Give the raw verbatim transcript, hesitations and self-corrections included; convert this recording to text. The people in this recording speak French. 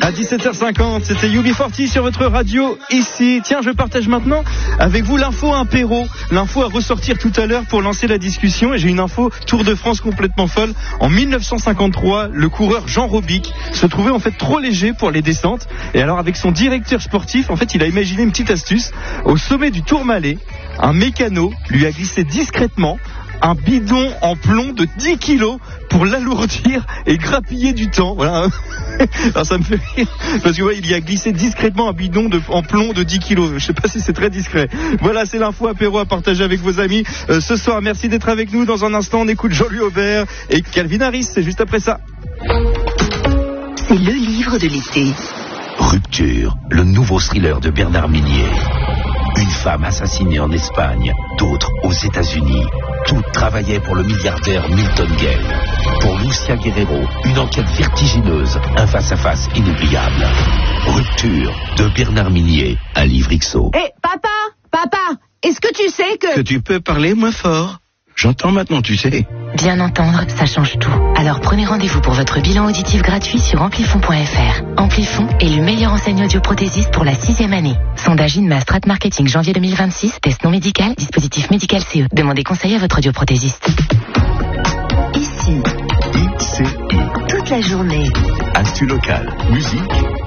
À dix-sept heures cinquante, c'était U B quarante sur votre radio ici. Tiens, je partage maintenant avec vous l'info impéro. L'info à ressortir tout à l'heure pour lancer la discussion. Et j'ai une info Tour de France complètement folle. En mille neuf cent cinquante-trois, le coureur Jean Robic se trouvait en fait trop léger pour les descentes. Et alors avec son directeur sportif, en fait, il a imaginé une petite astuce. Au sommet du Tourmalet, un mécano lui a glissé discrètement un bidon en plomb de dix kilos pour l'alourdir et grappiller du temps. Voilà. Alors ça me fait rire parce que ouais, il y a glissé discrètement un bidon de, en plomb de dix kilos. Je sais pas si c'est très discret. Voilà, c'est l'info apéro à partager avec vos amis euh, ce soir. Merci d'être avec nous. Dans un instant, on écoute Jean-Louis Aubert et Calvin Harris. C'est juste après ça. C'est le livre de l'été. Rupture, le nouveau thriller de Bernard Minier. Une femme assassinée en Espagne, d'autres aux États-Unis. Toutes travaillaient pour le milliardaire Milton Gale. Pour Lucia Guerrero, une enquête vertigineuse, un face-à-face inoubliable. Rupture de Bernard Minier, un livre X O. Hé, hey, papa, papa, est-ce que tu sais que... Que tu peux parler moins fort. J'entends maintenant, tu sais. Bien entendre, ça change tout. Alors prenez rendez-vous pour votre bilan auditif gratuit sur amplifon point f r. Amplifon est le meilleur enseigne audioprothésiste pour la sixième année. Sondage INMA Strat Marketing janvier deux mille vingt-six, test non médical, dispositif médical C E. Demandez conseil à votre audioprothésiste. Ici, I C I. toute la journée. Actu locale, musique,